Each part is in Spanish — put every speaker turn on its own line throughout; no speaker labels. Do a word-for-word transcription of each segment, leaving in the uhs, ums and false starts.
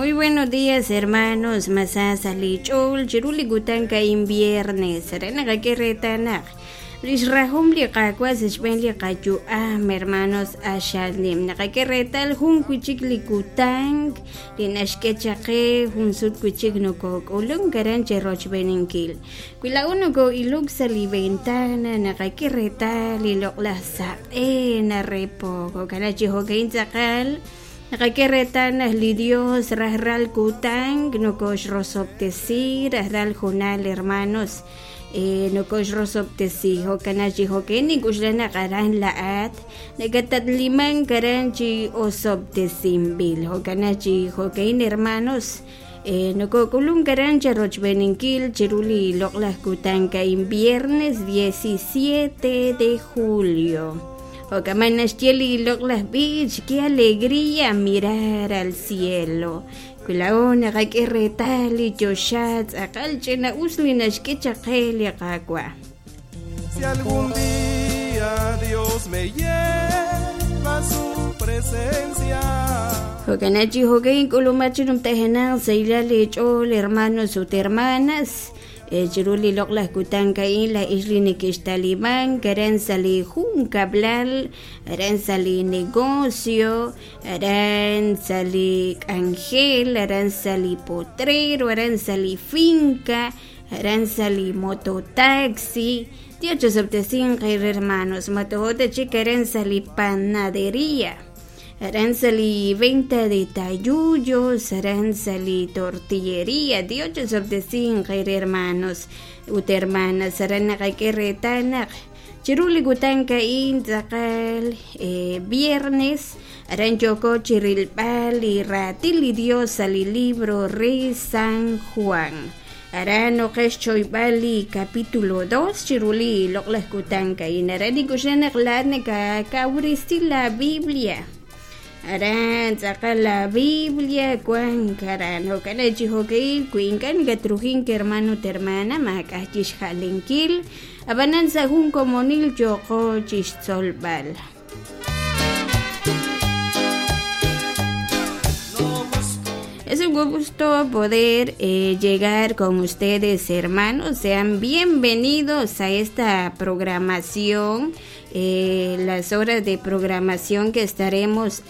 Muy buenos días, hermanos. Masasali chol, chiruli gutanka inviernes. Rena que retanak. Risrahum li qakwas ishben li qachu ah, hermanos ashalim. Naka que retal hun kuchik li kutang. Linashke chake hun sut kuchik no kok. Ulung garan cheroch beninkil. Kuila uno go ilug sa li ventana. Naka que retal ilok la sa e na repo. Kokana chihogain sakal. Nakakiretan na lidios rahral kutang, no kosh rosoptesi, rahral junal hermanos, eh, no kosh rosoptesi, hokanachi hokeni kuslana karan laat, nagatat limang karanchi osoptesimbil, hokanachi hoken hermanos, eh, no kokulung karancha rochbeninkil, chiruli loklas kutang kain viernes diecisiete de julio. O Camanashtieli Loglas Beach, qué alegría mirar al cielo. Kulaona que retali yoshats, akalchena uslinas que chakeli akakwa.
Si algún día Dios me lleva a su presencia.
Hokanachi hokein kulumachinum tehenang seila lechol hermanos o hermanas. Chiruli loklas kutankain la isli Taliban, karen sali juncablal, aran sali negocio, aran sali angel, aran sali potrero, aran sali finca, aran sali mototaxi. Dios septecin hermanos, motohota chica aran sali panadería. Aranzali venta de tayuyos, aranzali tortillería, dios obtecin gair hermanos, ut hermanas, aranaga que retanak, chiruli gutanka in zakal, eh, viernes, aranchoko chirilpal y ratili dios ali libro Rey San Juan. Arano Keshoibali capítulo dos, chiruli loklas gutanka in aranikusenak laneka kauristi la Biblia. Aran saca la Biblia cuan caran ho kana chihokeil kuinkan gatrujin que hermano te hermana makachish halenkil abanan sagún comonil choko chisolbal. Es un gusto poder eh, llegar con ustedes, hermanos. Sean bienvenidos a esta programación, eh, las horas de programación que estaremos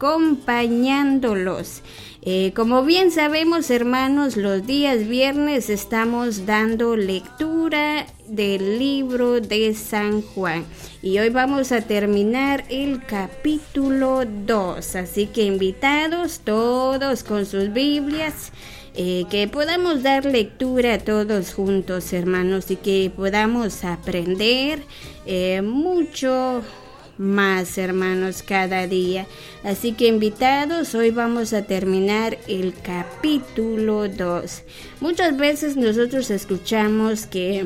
acompañándolos. Eh, como bien sabemos, hermanos, los días viernes estamos dando lectura del libro de San Juan. Y hoy vamos a terminar el capítulo dos. Así que invitados todos con sus Biblias, eh, que podamos dar lectura todos juntos, hermanos, y que podamos aprender eh, mucho más, hermanos, cada día. Así que invitados, hoy vamos a terminar el capítulo dos. Muchas veces nosotros escuchamos que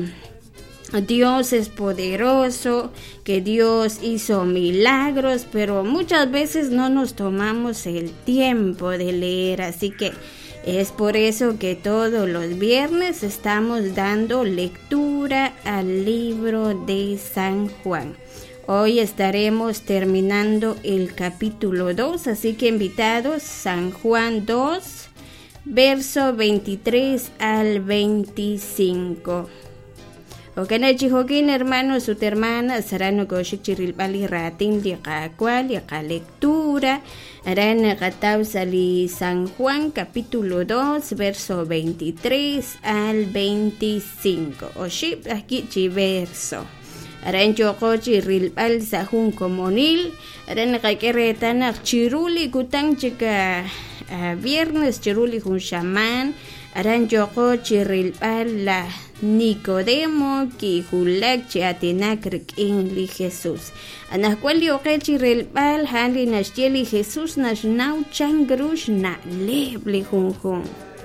Dios es poderoso, que Dios hizo milagros, pero muchas veces no nos tomamos el tiempo de leer, así que es por eso que todos los viernes estamos dando lectura al libro de San Juan. Hoy estaremos terminando el capítulo dos, así que invitados, San Juan dos, verso veintitrés al veinticinco. Okanachi hokin hermanos, su hermana, sarano koshik chirilpali ratin liqa cual, liqa lectura, arana gatausali San Juan capítulo dos, verso veintitrés al veinticinco. Oship aquí chi verso. Arancho cochi rilpal sahun comonil, arana kakeretana chiruli kutang chika uh, viernes chiruli hun shaman, arancho cochi rilpal la Nicodemo ki hulak chi atinakrik inli Jesús. Anakwali okechi rilpal hali nashtieli Jesús nash nau changrush na lebli hun hun.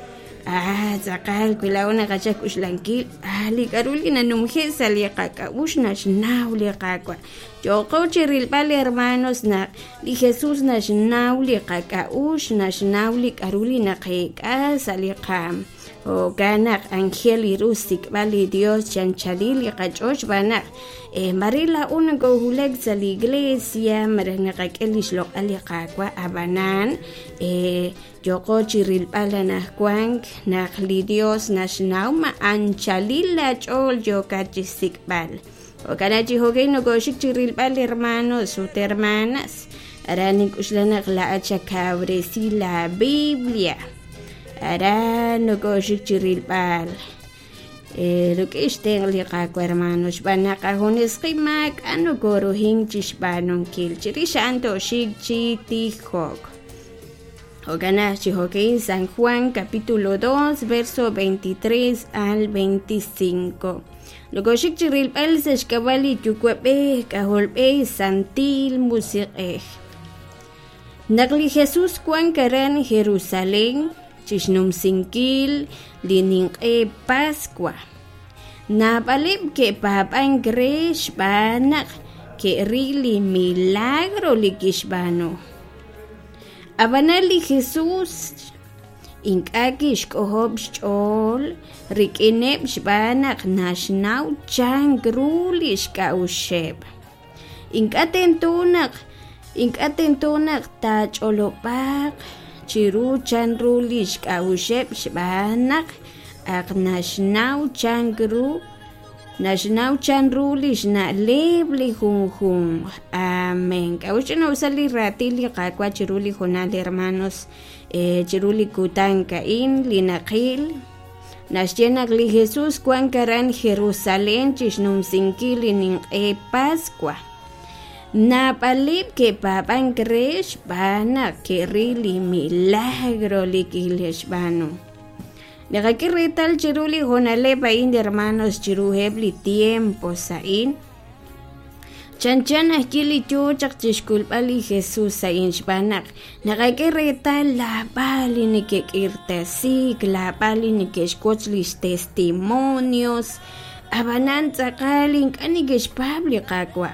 Ah, zakal kuilauna kachak uslankil. Ah, li karuli na numhe sali kaka ushnash nauli kakwa. Yo coche rilpal hermanos na li Jesús nash nauli kaka ushnash nauli karuli na keka sali kam. o ganak ángel y rusik vale Dios chanchalil y cachoch banak eh, marila una go hulek sa la iglesia marana kakelish lo alikakwa abanan eh, yoko chiril pala na kwang nakli Dios nasnaw ma anchalil la chol yo kachisik bal o kanachi hogay no go shik chiril pala hermanos o hermanas aranik uslanak la achakabresi la Biblia ara no go shik chiril pala Eh, lo que estén liqaco hermanos banakajones qimak ano goro hinchish banon kil chirishanto shik chitijok ogana chihokein San Juan capítulo dos verso veintitrés al veinticinco luego shik chiril pal se shkawali chukwepe kaholpe santil musiqeh nagli Jesús Juan karan Jerusalén chishnum sinkil lining e Pascua nabalib ke papan gresh banak ke rili milagro likishbano abanali Jesús inkakish kohob chol rikineb shbanak nashnaw changrulish ka usheb inkatentunak inkatentunak tacholopak chiru chanrulish ka usheb shbanak ak nashnaw changru nashnaw chanrulish na lebli hum hum amén kauchino usali ratili kakwa chiruli jonal hermanos eh, chiruli kutanka in linakil nashyenak li Jesús kuankaran Jerusalén chishnum sinkili nin e Pascua napalip ke papan kresh bana ke rili milagro likilesh bano nakakirital chiruli honale pain de hermanos chiruhebli tiempo sain chanchana kili chuchak chishkulpali Jesús sain shbanak nakakirital la pali ni ke irtasik la pali ni ke shkochlis testimonios abanan tsakalin kanigesh pabli kakwa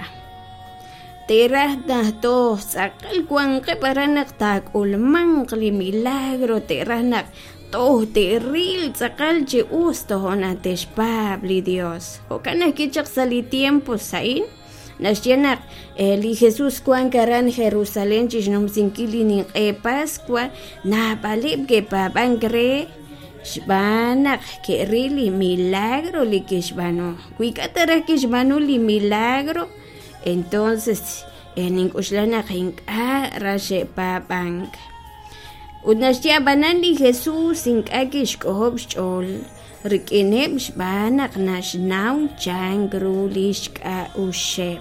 Terah dah to sakal kuang ke paranak tak ulmang kli milagro terah nak to teril sakal che usto hona teshpabli Dios o kana kichak sali tiempo sain nasyenak eli Jesús kuang karan Jerusalén chishnum sinkili ni e Pascua na palib ke papan kre shbanak ke rili milagro li kishbano kuikatara kishbano li milagro entonces en inkuslana kinka rashe papank unashya banani Jesús inkakish kohob chol rikineb shbanak nashnaw changrulish ka usheb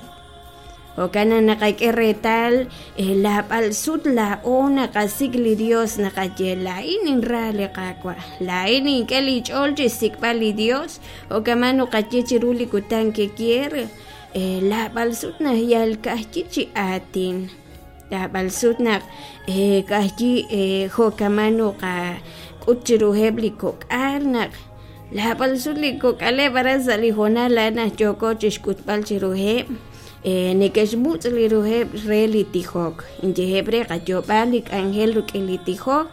o kana nakaikiretal la palsut la ona kasigli Dios nakayela inin rale kakwa la inin kali chol chisikpali Dios o kamano kachichiruli kutanke quiere Eh, la balsut na yal kahchi atin la balsut na eh, kahchi eh, hokamano ka kuchiru hebli kok alnak la balsut li kok ale para sali hona la na choko chishkut pal chiruhe eh, nekesh mutz li ruhe reli tihok inje hebre ka jobalik angel rukeli tihok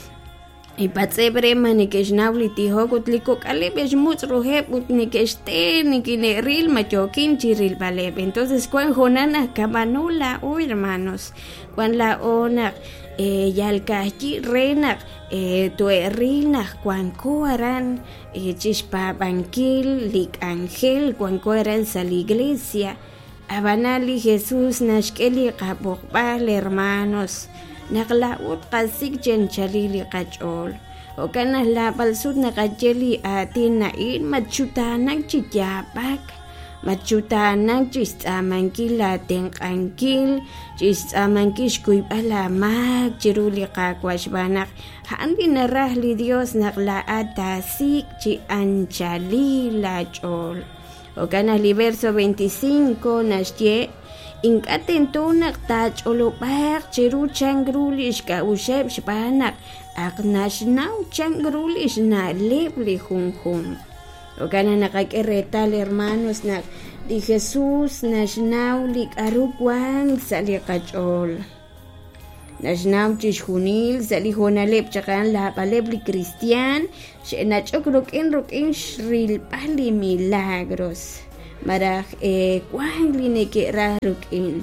y patsebre manikesh navli tihok utliko kale besh mutz ruheb utnikesh te nikine ril machokin chiril baleb entonces cuan jonana kamanula o hermanos cuan la ona eh, yalkachi renak eh, tuerinak cuan koaran eh, chispa bankil lik angel cuan koaran sa la iglesia abanali Jesús nashkeli kapokbal hermanos naklaut kasik chen chalili kachol o kana la balsut nakacheli atin na in machutanak chiyapak machutanak chistamanki la tenkankil chistamankish kuipalamak chiruli kakwashbanak handi narahli Dios nakla atasik chi anchali la chol o kana li verso veinticinco nashye inkatentunak tach olopak chiru changrulish ka usheb shbanak ak nashnaw changrulish na lebli hum hum o kana nakakiretal hermanos na di Jesús nashnaw lik arugwan sa likachol Nashnam chish junil sali honalep chakan la palebli cristian nachok rokin rokin shril pali milagros maraj eh kwangli ne ke ra rokin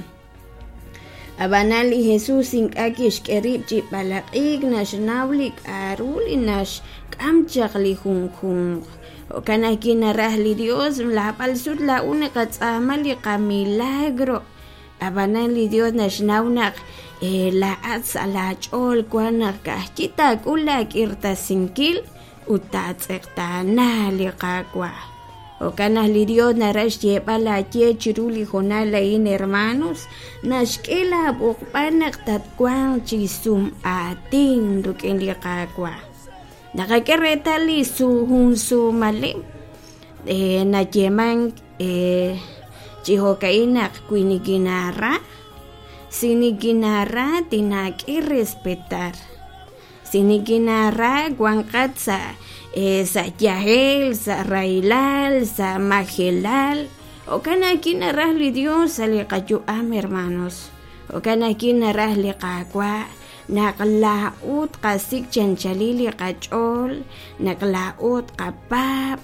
abanali Jesus inkakish kerib chi palaqig nashnawlik aruli nash kamchakli hun hun kana kinarahli Dios la palsut la una katsamali ka milagro abanali Dios nashnawnak Eh, la atsa la chol kwana kahchita kula kirta sinkil utatsekta nali kakwa o kana lidio narash yepa la tie chiruli jonala in hermanos nashkela bukpanak tatkwang chisum atin rukin li kakwa nakakeretali su hun su mali eh, na yeman eh, chihokainak kwiniginara siniginara tinak i respetar siniginara guankat sa eh, sa yahel sa railal sa magelal o kana kinarahli Dios sali kajuam hermanos o kana kinarahli kakwa naklaut kasik chanchalili kachol naklaut kapap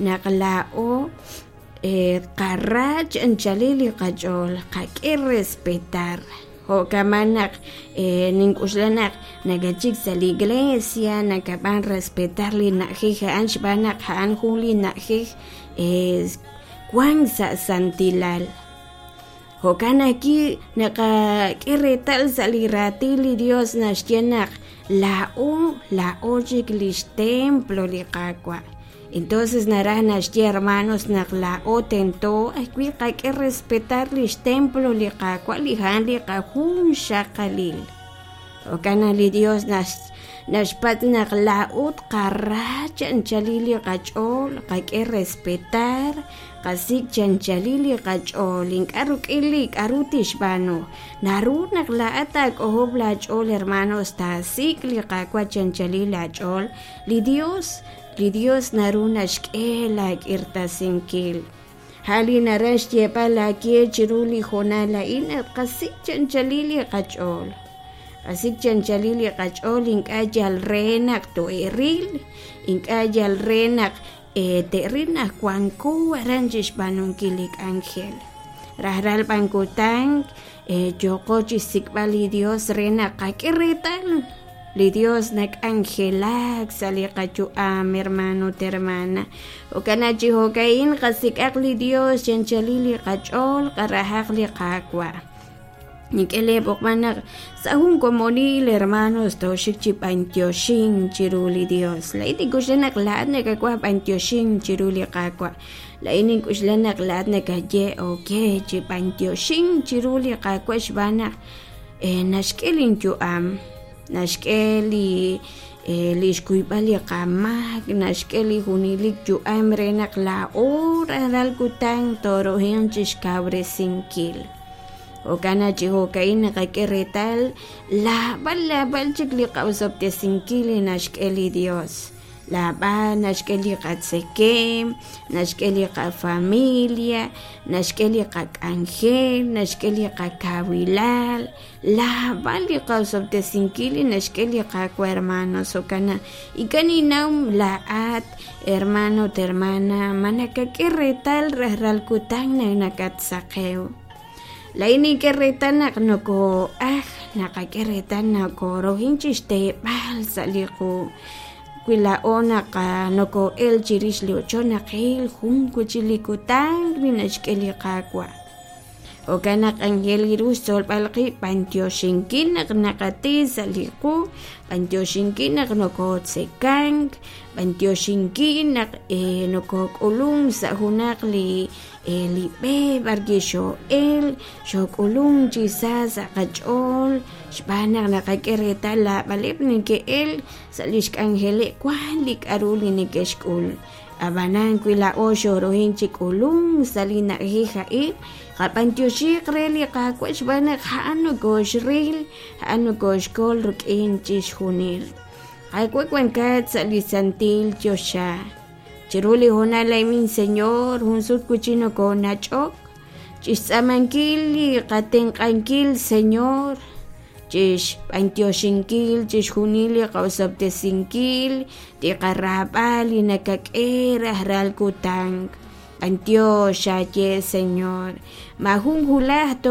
naklao Eh, karach anchalili kachol kak irrespetar o kamanak eh, ninkuslanak nagachik sa la iglesia nakaban respetarli nakij anch banak haan huli nakij eh, kwang sa santilal o kanaki nakakiretal sa liratili Dios nashtienak la o la ojik lish templo li kakwa. Entonces naranas ya hermanos nakla o tento ay hay que respetar los templos li kakwa li han li kahun shakalil o kana li Dios nas naspat nakla ut qarach anchalili kachol hay que respetar kasik chanchalili kachol inkaruk ilik arutish bano naru nakla atak o hobla chol hermanos tasik li kakwa chanchalili chol li Dios li Dios narunash kelak irtasinkil hali narash yepa la kie chiruli jonala ina kasik chanchalili kachol kasik chanchalili kachol inkayal renak to eril inkayal renak e terinak kwanku aranjish banungkilik angel rahral pangkutang e joko chisikbali Dios renak kakirital li Dios nak angelak sali kachuam hermano termana o kana chihokain kasik li Dios chanchalili kachol karahak li kakwa nikele bokmanak sahun komonil hermanos toshik chip antioshin chiruli Dios la iti kushanak lahat na kakwa antioshin chiruli kakwa la inin kushanak lahat na kaje okay chip antioshin chiruli kakwa shbanak eh nashkelin chuam nashkeli eh, lishkuibali kamak nashkeli hunilik ju amrenak la ora dal kutang toro hinchish kabre sinkil o kana chihokain nakakeretal la bala balchikli kausop te sinkili nashkeli Dios la ba nashkeli katsekem nashkeli ka familia nashkeli ka angel nashkeli ka kawilal la bali kausop te sinkili nashkeli ka kwa hermanos o kana ikaninam laat hermano termana manakakeretal rahral kutang na nakatsakeo laini keretan nak noko ah nakakeretan nako rohinchis te bal saliko Kwila ona ka noko el chirish li ochona kil hun kuchili kutang minashkeli kakwa. O kanak angel girus sol palki pantioshinkin nak nakati saliku pantioshinkin nak noko tsekang pantioshinkin nak eh, noko kulung sa hunak li eh, lipe bargisho el shokulung chisa sa kachol shbanak nakakireta la balip ni ke el salish angele kwalik aruli ni keshkul abanan kwila osho rohin chikulung salina hija il kapantyoshi kreli kakwash banak haano gosh ril haano gosh kol rukin chish hunil kakwekwen kat salisantil chosha chiruli honalay min señor hunsut kuchino ko nachok chisamankili kating kankil señor chish antioxinkil chish junili qausaptesinkil tiqarrapali nakak'era ralkutang Antioxa ye Señor majun julah